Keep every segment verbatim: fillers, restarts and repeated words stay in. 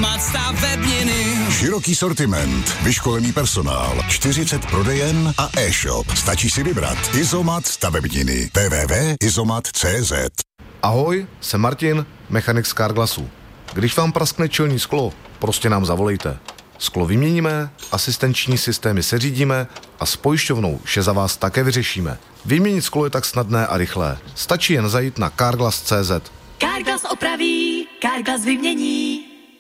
Izomat stavebniny. Široký sortiment, vyškolený personál, čtyřicet prodejen a e-shop. Stačí si vybrat. Izomat stavebniny. w w w tečka izomat tečka c z. Ahoj, jsem Martin, mechanik z Carglassu. Když vám praskne čelní sklo, prostě nám zavolejte. Sklo vyměníme, asistenční systémy seřídíme a s pojišťovnou vše za vás také vyřešíme. Vyměnit sklo je tak snadné a rychlé. Stačí jen zajít na carglass tečka c z. Carglass opraví, Carglass vymění.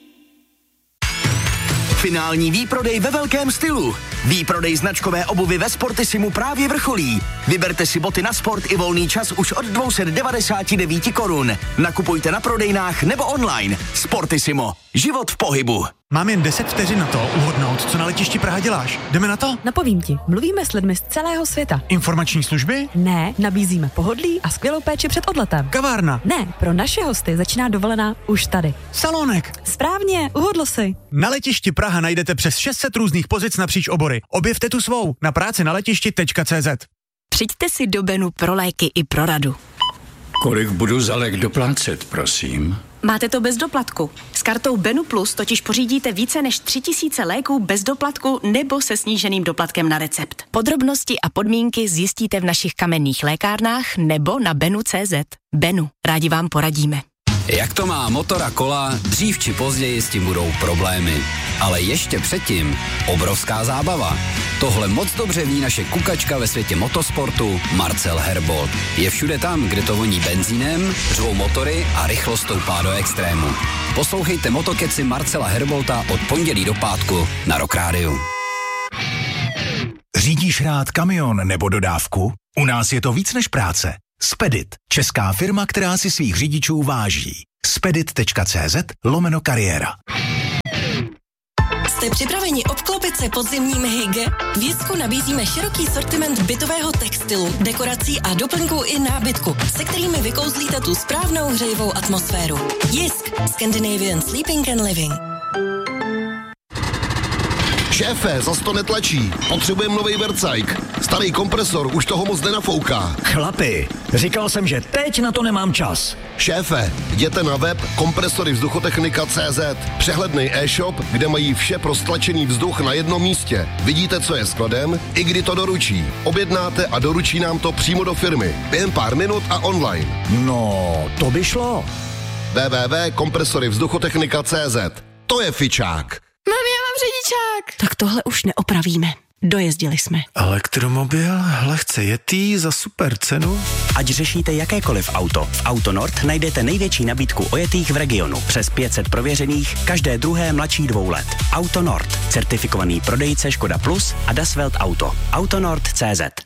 Finální výprodej ve velkém stylu. Výprodej značkové obuvy ve Sportissimu právě vrcholí. Vyberte si boty na sport i volný čas už od dvě stě devadesát devět korun. Nakupujte na prodejnách nebo online. Sportissimo. Život v pohybu. Mám jen deset vteřin na to uhodnout, co na letišti Praha děláš. Jdeme na to? Napovím ti, mluvíme s lidmi z celého světa. Informační služby? Ne, nabízíme pohodlí a skvělou péči před odletem. Kavárna? Ne, pro naše hosty začíná dovolená už tady. Salonek? Správně, uhodl si. Na letišti Praha najdete přes šest set různých pozic napříč obory. Objevte tu svou na práci na letišti tečka c z. Přijďte si do Benu pro léky i pro radu. Kolik budu za lék doplácet, prosím? Máte to bez doplatku. S kartou Benu Plus totiž pořídíte více než tři tisíce léků bez doplatku nebo se sníženým doplatkem na recept. Podrobnosti a podmínky zjistíte v našich kamenných lékárnách nebo na benu tečka c z. Benu, rádi vám poradíme. Jak to má motor a kola, dřív či později s tím budou problémy. Ale ještě předtím obrovská zábava. Tohle moc dobře ví naše kukačka ve světě motosportu Marcel Herbold. Je všude tam, kde to voní benzínem, řvou motory a rychlost stoupá do extrému. Poslouchejte Motokeci Marcela Herbolta od pondělí do pátku na Rock Rádiu. Řídíš rád kamion nebo dodávku? U nás je to víc než práce. Spedit, česká firma, která si svých řidičů váží. spedit tečka c z lomeno kariéra. Jste připraveni obklopit se podzimním hygge? V Jisku nabízíme široký sortiment bytového textilu, dekorací a doplňků i nábytku, se kterými vykouzlíte tu správnou hřejivou atmosféru. Jisk, Scandinavian Sleeping and Living. Šéfe, zas to netlačí. Potřebujeme novej Vercajk. Starý kompresor už toho moc nenafouká. Chlapi, říkal jsem, že teď na to nemám čas. Šéfe, jděte na web kompresory vzduchotechnika tečka cé zet. Přehlednej e-shop, kde mají vše pro stlačený vzduch na jednom místě. Vidíte, co je skladem, i kdy to doručí. Objednáte a doručí nám to přímo do firmy. Během pár minut a online. No, to by šlo. w w w tečka kompresory vzduchotechnika tečka cé zet. To je fičák. Mami, já mám řidičák. Tak tohle už neopravíme. Dojezdili jsme. Elektromobil, lehce jetý za super cenu. Ať řešíte jakékoliv auto, v Autonord najdete největší nabídku ojetých v regionu. Přes pět set prověřených, každé druhé mladší dvou let. Autonord, certifikovaný prodejce Škoda Plus a Dasvelt Auto. Autonord tečka cé zet.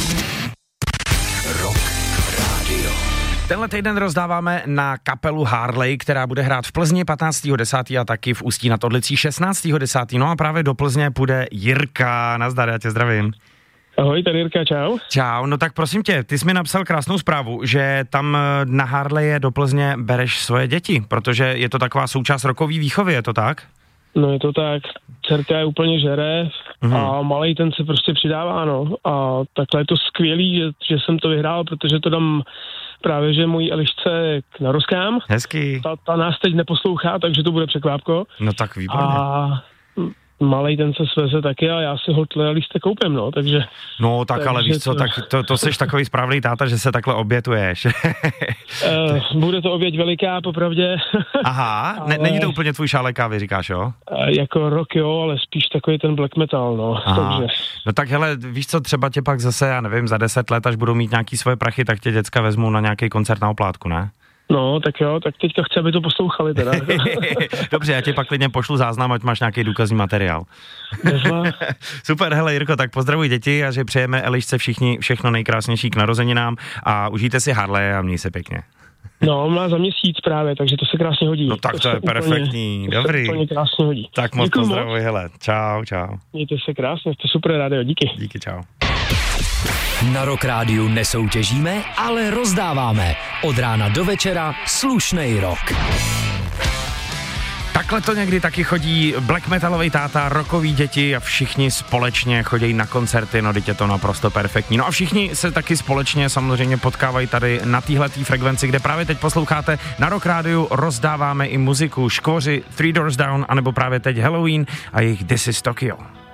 Rock Radio. Tenhle týden rozdáváme na kapelu Harley, která bude hrát v Plzni patnáctého desátého a taky v Ústí nad Orlicí šestnáctého desátého No a právě do Plzně půjde Jirka. Nazdar, já tě zdravím. Ahoj, tady Jirka, čau. Čau, no tak prosím tě, ty jsi mi napsal krásnou zprávu, že tam na Harley do Plzně bereš svoje děti, protože je to taková součást rokový výchovy, je to tak? No je to tak, dcerka je úplně žere Mhm. a malej ten se prostě přidává, no. A takhle je to skvělý, že, že jsem to vyhrál, protože to dám právě, že mojí Elišce k narozkám. Hezký. Ta, ta nás teď neposlouchá, takže to bude překvápko. No tak výborně. A malej ten se sveze taky a já si ho tle lístek koupím, no, takže... No tak takže ale víš co, to... tak to, to jsi takový správný táta, že se takhle obětuješ. uh, bude to oběť veliká, popravdě. Aha, ne, ale... není to úplně tvůj šálek kávy, říkáš, jo? Uh, jako rock, jo, ale spíš takový ten black metal, no, Aha. takže... No tak hele, víš co, třeba tě pak zase, já nevím, za deset let, až budou mít nějaký svoje prachy, tak tě děcka vezmou na nějaký koncert na oplátku, ne? No, tak jo, tak teďka chci, aby to poslouchali teda. Dobře, já ti pak klidně pošlu záznam, ať máš nějaký důkazní materiál. Super, hele Jirko, tak pozdravuj děti a že přejeme Elišce všichni všechno nejkrásnější k narozeninám a užijte si Harley a měj se pěkně. No, má za měsíc právě, takže to se krásně hodí. No tak to, to je perfektní, úplně, dobrý. To se úplně krásně hodí. Tak moc Děkuju pozdravuj, moc. hele, čau, čau. Mějte se krásně, jste super rádio, díky. Díky, čau. Na Rock Rádiu nesoutěžíme, ale rozdáváme. Od rána do večera slušnej rock. takhle to někdy taky chodí black metalový táta, rockový děti a všichni společně chodí na koncerty, no teď je to naprosto perfektní. No a všichni se taky společně samozřejmě potkávají tady na téhletý frekvenci, kde právě teď posloucháte. Na Rock Rádiu rozdáváme i muziku Škvoři, Three Doors Down, anebo právě teď Halloween a jejich This is Tokyo.